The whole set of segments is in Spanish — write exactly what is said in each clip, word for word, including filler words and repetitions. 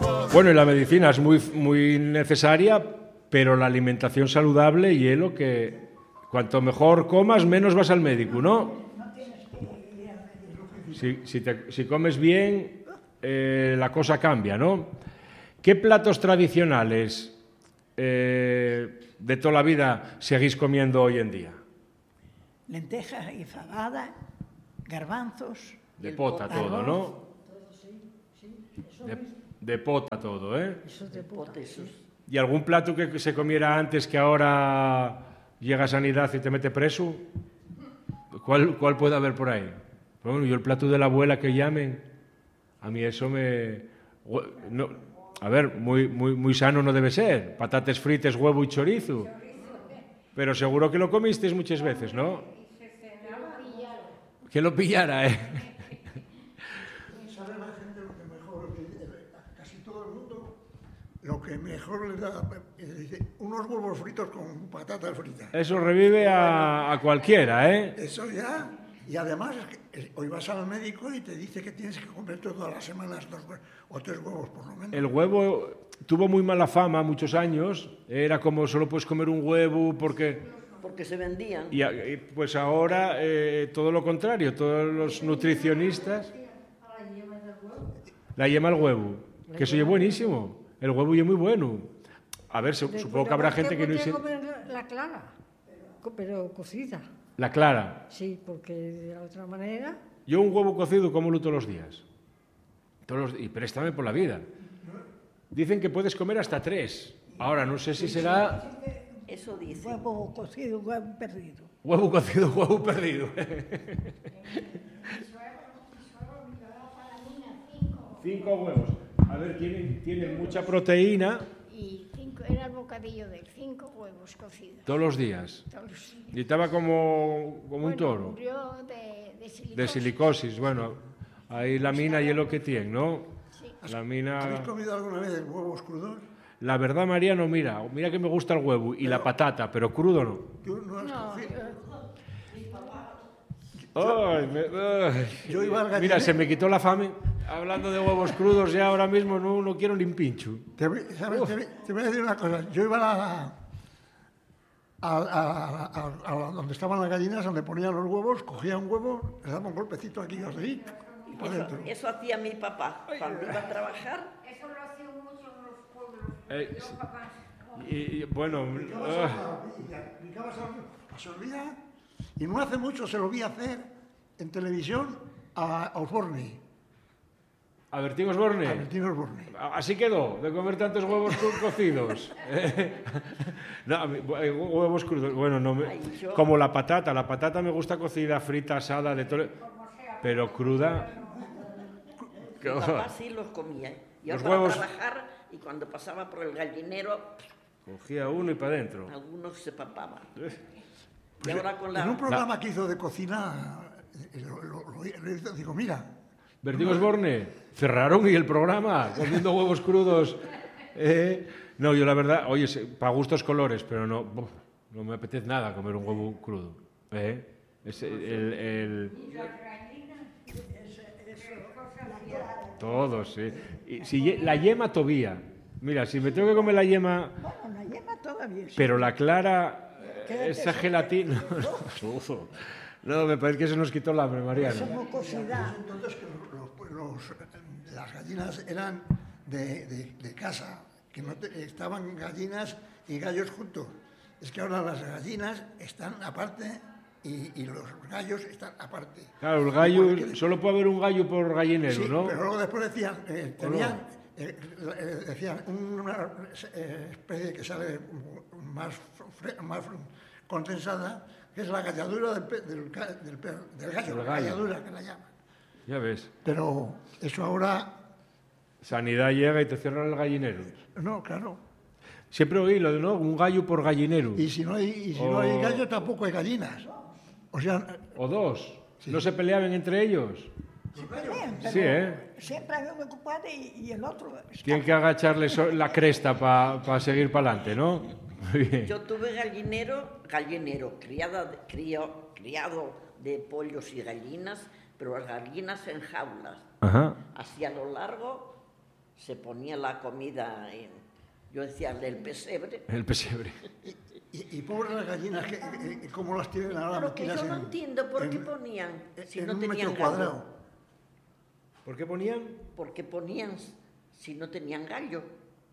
Bueno, y la medicina es muy, muy necesaria, pero la alimentación saludable y es lo que cuanto mejor comas, menos vas al médico, ¿no? Si, si, te, si comes bien, eh, la cosa cambia, ¿no? ¿Qué platos tradicionales eh, de toda la vida seguís comiendo hoy en día? Lentejas y fabada, garbanzos. De pota todo, ¿no? De, de pota todo, ¿eh? Eso de pota, sí. ¿Y algún plato que se comiera antes que ahora llega a Sanidad y te mete preso? ¿Cuál, cuál puede haber por ahí? Bueno, yo el plato de la abuela que llamen, a mí eso me... No, a ver, muy, muy, muy sano no debe ser. Patates fritas, huevo y chorizo. Pero seguro que lo comisteis muchas veces, ¿no? Que lo pillara, ¿eh? ¿Sabe la gente lo que mejor, casi todo el mundo, lo que mejor le da, dice, unos huevos fritos con patatas fritas? Eso revive a, a cualquiera, ¿eh? Eso ya, y además hoy vas al médico y te dice que tienes que comer todas las semanas dos o tres huevos por lo menos. El huevo tuvo muy mala fama muchos años, era como solo puedes comer un huevo porque... Porque se vendían. Y, y pues ahora eh, todo lo contrario, todos los nutricionistas... La yema al huevo, que eso es buenísimo. El huevo es muy bueno. A ver, supongo que habrá gente que no... Yo comer la clara, pero cocida. La clara. Sí, porque de la otra manera... Yo un huevo cocido como todos los días. Todos los, y préstame por la vida. Dicen que puedes comer hasta tres. Ahora, no sé si será... Eso dice. Huevo cocido, huevo perdido. Huevo cocido, huevo perdido. Cinco huevos. A ver, tienen, tienen mucha proteína. Y cinco, era el bocadillo de cinco huevos cocidos. Todos los días. Todos los días. Y estaba como, como bueno, un toro. Murió de, de silicosis. De silicosis, bueno. Ahí la mina y es lo que tiene, ¿no? Sí. La mina... ¿Habéis comido alguna vez huevos crudos? La verdad, María, no, mira. Mira que me gusta el huevo y pero, la patata, pero crudo no. ¿Tú no has no, cogido? Ay, me, ay. Yo iba al gallinero. Mira, se me quitó la fame. Hablando de huevos crudos, ya ahora mismo no, no quiero ni un pincho. Te, ¿sabes? Te, te voy a decir una cosa. Yo iba a, la, a, a, a, a, a donde estaban las gallinas, donde ponían los huevos, cogía un huevo, le daba un golpecito aquí, así, y para Eso, adentro. eso hacía mi papá cuando iba a trabajar. Eso lo hacían mucho en los pueblos. Eh, Los papás. y, y, bueno... Se olvida, y no hace mucho se lo vi hacer en televisión a Osborne. ¿A Bertín Osborne? A Bertín Osborne. Así quedó, de comer tantos huevos cocidos. No, huevos crudos, bueno, no me... Ay, yo... como la patata. La patata me gusta cocida, frita, asada, de todo... Pero cruda... Mi papá sí los comía. Yo Los para huevos... trabajar y cuando pasaba por el gallinero... Cogía uno y para adentro. Algunos se papaban. Pues y ahora con la... En un programa la... que hizo de cocina, lo, lo, lo, lo digo, mira... Bertín Osborne, cerraron y el programa, comiendo huevos crudos. Eh, no, yo la verdad, oye, para gustos colores, pero no, no me apetece nada comer un huevo crudo. ¿Eh? Es el, el, el... Todos, sí. Y si, la yema todavía. Mira, si me tengo que comer la yema... Bueno, la yema todavía sí. Pero la clara, esa gelatina... No, me parece que se nos quitó la hambre, Mariano. Esa mucosidad. Entonces que los, los, las gallinas eran de, de, de casa, que no te, estaban gallinas y gallos juntos. Es que ahora las gallinas están aparte y, y los gallos están aparte. Claro, el gallo, porque, solo puede haber un gallo por gallinero, sí, ¿no? Pero luego después decían, eh, tenían, eh, eh, decían una eh, especie que sale más, más condensada, que es la galladura del, pe, del, del, del, del gallo, la galladura que la llaman. Ya ves. Pero eso ahora... Sanidad llega y te cierran el gallinero. No, claro. Siempre oí lo de, ¿no? Un gallo por gallinero. Y si no hay, y si o... no hay gallo, tampoco hay gallinas. O sea... O dos. Sí. ¿No se peleaban entre ellos? Sí, pelean, pero sí, ¿eh? Siempre hay uno ocupado y, y el otro... Está... Tienen que agacharle la cresta para pa seguir para adelante, ¿no? Yo tuve gallinero, gallinero, criada, crio, criado de pollos y gallinas, pero las gallinas en jaulas. Ajá. Hacia lo largo se ponía la comida en, yo decía, el pesebre. El pesebre. Y, y pobres las gallinas, que, que, ¿cómo las tienen ahora Pero que metidas yo no en, entiendo por qué en- ponían, si en no un tenían metro gallo. cuadrado? ¿Por qué ponían? ¿Por qué ponían si no tenían gallo?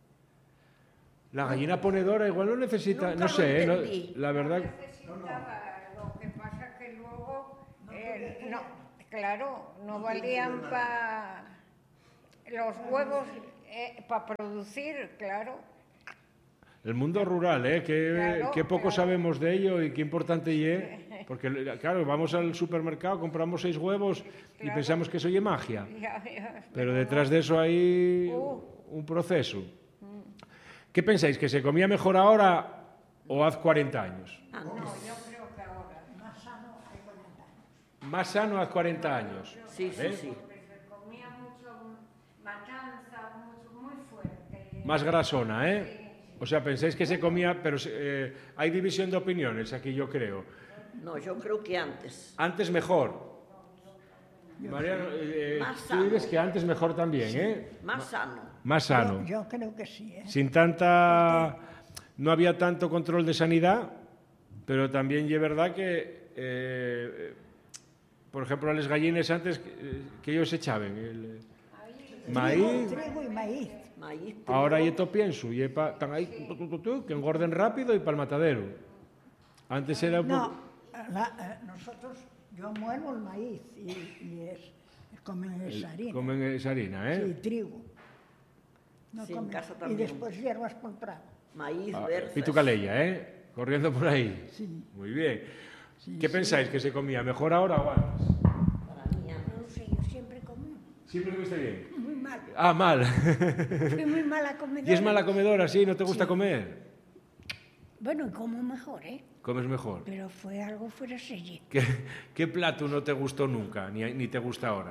La gallina ponedora igual no necesita, Nunca no lo sé, ¿eh? No- entendí. la verdad. Necesitaba, lo que pasa que luego, eh, no, claro, no valían para los huevos, para producir, claro. El mundo rural, ¿eh? Que, Claro, que poco claro. sabemos de ello y qué importante y es. Porque, claro, vamos al supermercado, compramos seis huevos y Claro. pensamos que eso es magia. Ya, ya, Pero detrás de eso hay Uh. un proceso. ¿Qué pensáis? ¿Que se comía mejor ahora o hace cuarenta años? Antes. yo creo que ahora. Más sano que cuarenta años. Más sano hace cuarenta años. Sí, sí, ¿eh? sí. Porque se comía mucho matanza, mucho, muy fuerte. Más grasona, ¿eh? O sea, pensáis que se comía, pero eh, hay división de opiniones aquí, yo creo. No, yo creo que antes. Antes mejor. Mariano, eh, Más tú sano. dices que antes mejor también, ¿eh? Más sano. Más sano. Yo, yo creo que sí, ¿eh? Sin tanta... No había tanto control de sanidad, pero también es verdad que, eh, por ejemplo, a las gallines antes, eh, que ellos echaban el maíz, Trigo y maíz. Maíz, ahora trigo. hay to pienso, y pa, están ahí, tu, tu, tu, tu, que engorden rápido y para el matadero. Antes era un No, poco... la- eh, nosotros, yo muelo el maíz y, y es, comen esa harina. Comen esa harina, Sí, ¿eh? trigo. No Sí, en comen- casa y también. después hierbas por prado. Maíz, Ah, berzas. Pitu Calella, ¿eh? Corriendo por ahí. Sí. Muy bien. Sí, ¿Qué sí. pensáis? ¿Que se comía mejor ahora o antes? Para mí, antes. No sé, yo siempre comí Siempre comiste bien. muy mal. Ah, mal. Fui muy mala comedora. ¿Y es mala comedora, sí? ¿No te gusta comer? Bueno, y como mejor, ¿eh? Comes mejor. Pero fue algo fuera de serie. ¿Qué, qué plato no te gustó nunca, ni, ni te gusta ahora?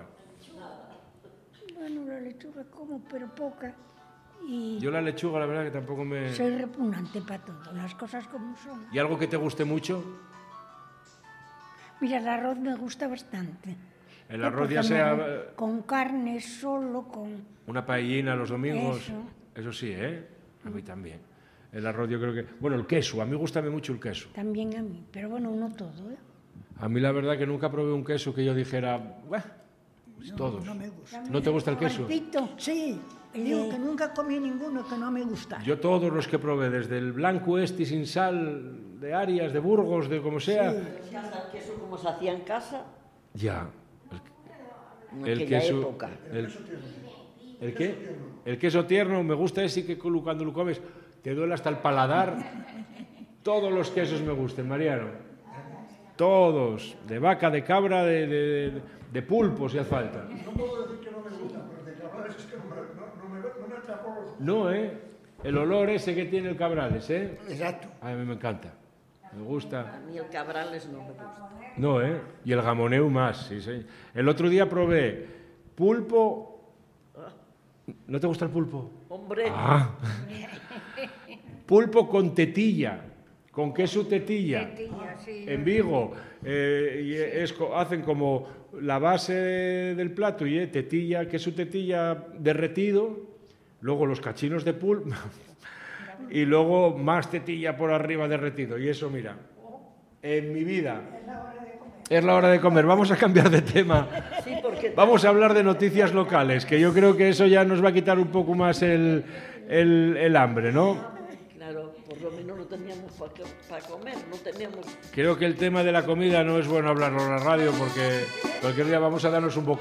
Bueno, la lechuga como, pero poca. Y Yo la lechuga, la verdad, que tampoco me... soy repugnante para todo, las cosas como son. ¿Y algo que te guste mucho? Mira, el arroz me gusta bastante. El No, arroz ya porque sea me- eh, con carne solo, con... una paellina los domingos. Eso. Eso sí, ¿eh? A mí también. El arroz yo creo que... Bueno, el queso. A mí gusta mucho el queso. También a mí, pero bueno, no todo, ¿eh? A mí la verdad que nunca probé un queso que yo dijera... "Buah, pues todos. No me gusta. ¿No te gusta el queso? Cuartito, Sí, digo que nunca comí ninguno que no me gustara. Yo todos los que probé, desde el blanco este sin sal, de Arias, de Burgos, de como sea... En casa, el queso como se hacía en casa, Ya. en El aquella queso... época. El, ¿El qué? El queso tierno, me gusta ese que cu- cuando lo comes te duele hasta el paladar. Todos los quesos me gustan, Mariano. Todos. De vaca, de cabra, de, de, de pulpo, si hace falta. No puedo decir que no me gusta, pero de cabrales es que no me, no, no me, no me atrapó los... No, ¿eh? El olor ese que tiene el cabrales, ¿eh? Exacto. A mí me encanta. Me A gusta. mí el cabrales no me gusta. No, ¿eh? Y el gamoneu más, sí, sí. El otro día probé pulpo... ¿No te gusta el pulpo? Hombre, Ah. Pulpo con tetilla, con queso tetilla. Tetilla, sí. En Vigo eh, y es co- hacen como la base del plato y eh, tetilla, queso tetilla derretido, luego los cachinos de pulpo y luego más tetilla por arriba derretido. Y eso, mira, en mi vida es la hora de comer. Vamos a cambiar de tema. sí, porque Vamos a hablar de noticias locales, que yo creo que eso ya nos va a quitar un poco más el, el, el hambre, ¿no? claro, por lo menos no teníamos para comer, no teníamos Creo que el tema de la comida no es bueno hablarlo en la radio porque cualquier día vamos a darnos un bocado.